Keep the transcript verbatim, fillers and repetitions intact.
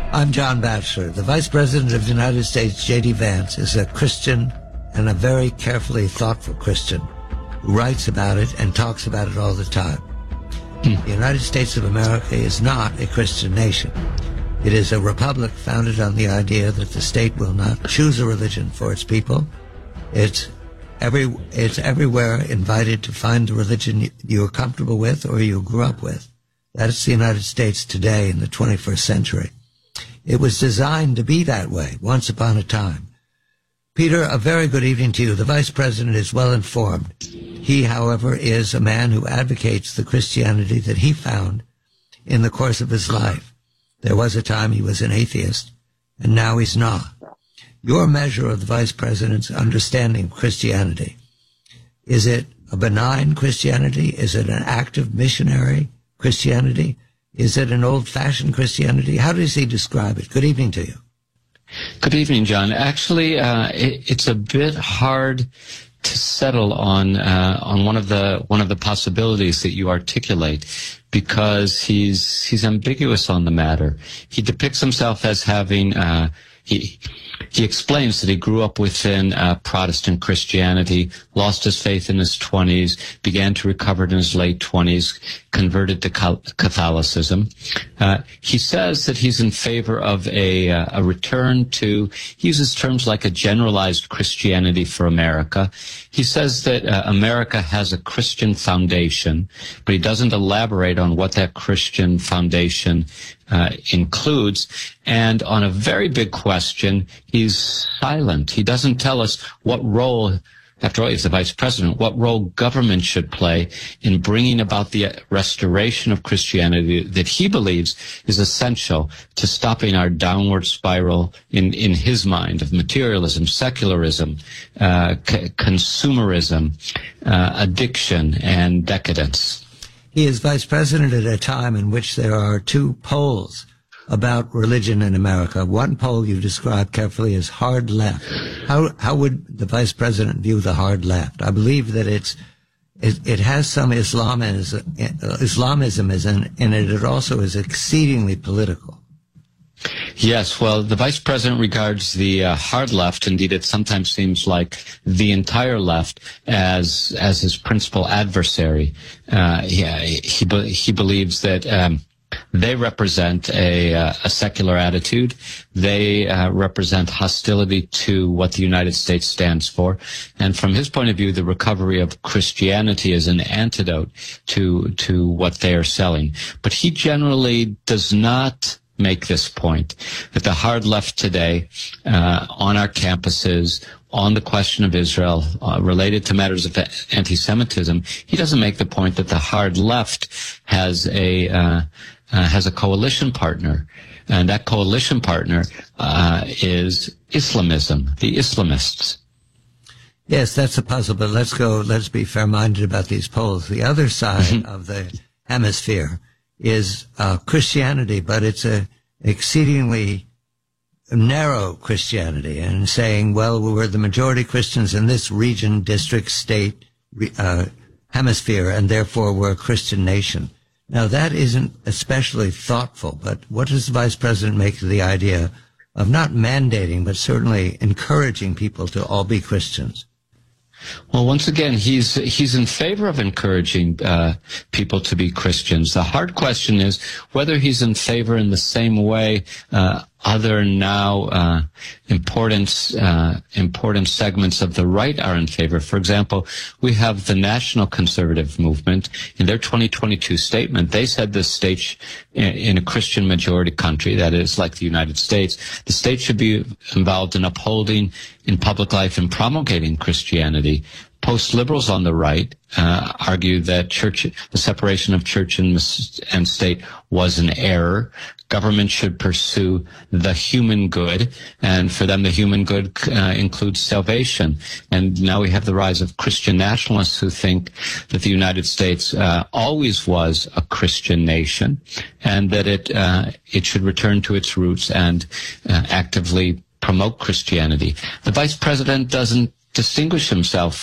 I'm John Batchelor. The Vice President of the United States, J D. Vance, is a Christian and a very carefully thoughtful Christian who writes about it and talks about it all the time. Hmm. The United States of America is not a Christian nation. It is a republic founded on the idea that the state will not choose a religion for its people. It's every it's everywhere invited to find the religion you're comfortable with or you grew up with. That's the United States today in the twenty-first century. It was designed to be that way once upon a time. Peter, a very good evening to you. The Vice President is well informed. He, however, is a man who advocates the Christianity that he found in the course of his life. There was a time he was an atheist, and now he's not. Your measure of the Vice President's understanding of Christianity, is it a benign Christianity? Is it an active missionary Christianity? Is it an old-fashioned Christianity? How does he describe it? Good evening to you. Good evening, John. Actually, uh, it, it's a bit hard to settle on uh, on one of the one of the possibilities that you articulate, because he's he's ambiguous on the matter. He depicts himself as having uh, he he explains that he grew up within uh, Protestant Christianity, lost his faith in his twenties, began to recover in his late twenties, converted to Catholicism. Uh, he says that he's in favor of a, uh, a return to, he uses terms like a generalized Christianity for America. He says that uh, America has a Christian foundation, but he doesn't elaborate on what that Christian foundation uh, includes. And on a very big question, he's silent. He doesn't tell us what role, after all, he's the Vice President, what role government should play in bringing about the restoration of Christianity that he believes is essential to stopping our downward spiral, in, in his mind, of materialism, secularism, uh, c- consumerism, uh, addiction, and decadence. He is Vice President at a time in which there are two poles about religion in America. One pole you described carefully as hard left. How how would the Vice President view the hard left? I believe that it's it, it has some Islamism, Islamism is in, in it. It also is exceedingly political. Yes, well, the Vice President regards the uh, hard left, indeed it sometimes seems like the entire left, as as his principal adversary. Uh, he, he, he believes that um, they represent a, uh, a secular attitude. They uh, represent hostility to what the United States stands for. And from his point of view, the recovery of Christianity is an antidote to to what they are selling. But he generally does not make this point, that the hard left today, uh, on our campuses, on the question of Israel, uh, related to matters of anti-Semitism, he doesn't make the point that the hard left has a uh, uh, has a coalition partner, and that coalition partner uh, is Islamism, the Islamists. Yes, that's a puzzle, but let's go, let's be fair-minded about these polls. The other side Mm-hmm. of the hemisphere is uh, Christianity, but it's a exceedingly narrow Christianity, and saying, well, we're the majority Christians in this region, district, state, uh, hemisphere, and therefore we're a Christian nation. Now, that isn't especially thoughtful, but what does the Vice President make of the idea of not mandating, but certainly encouraging people to all be Christians? Well, once again, he's he's in favor of encouraging uh, people to be Christians. The hard question is whether he's in favor in the same way uh, other now uh, important uh, important segments of the right are in favor. For example, we have the National Conservative Movement. In their twenty twenty-two statement, they said the state, in a Christian majority country, that is like the United States, the state should be involved in upholding in public life and promulgating Christianity. Post-liberals on the right uh, argue that church, the separation of church and, and state was an error. Government should pursue the human good, and for them the human good uh, includes salvation. And now we have the rise of Christian nationalists who think that the United States uh, always was a Christian nation, and that it uh, it should return to its roots and uh, actively promote Christianity. The Vice President doesn't distinguish himself